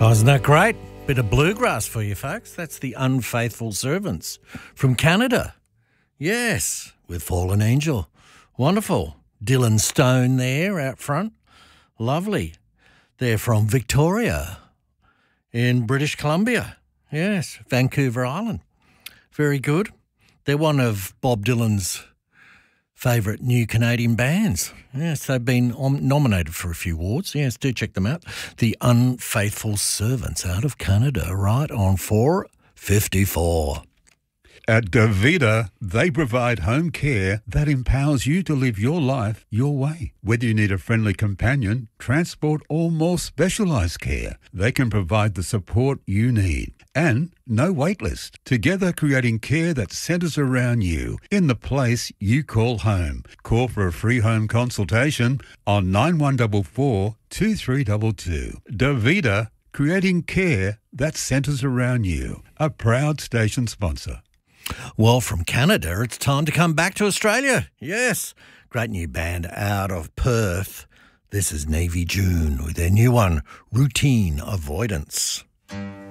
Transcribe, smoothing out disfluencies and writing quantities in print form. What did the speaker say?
Oh, isn't that great? Bit of bluegrass for you folks. That's the Unfaithful Servants from Canada. Yes, with Fallen Angel. Wonderful. Dylan Stone there out front. Lovely. They're from Victoria in British Columbia. Yes, Vancouver Island. Very good. They're one of Bob Dylan's favourite new Canadian bands. Yes, they've been nominated for a few awards. Yes, do check them out. The Unfaithful Servants out of Canada, right on 454. At Davida, they provide home care that empowers you to live your life your way. Whether you need a friendly companion, transport, or more specialised care, they can provide the support you need. And no wait list. Together creating care that centres around you in the place you call home. Call for a free home consultation on 9144 2322. Davida, creating care that centres around you. A proud station sponsor. Well, from Canada, it's time to come back to Australia. Yes, great new band out of Perth. This is Navy June with their new one, Routine Avoidance.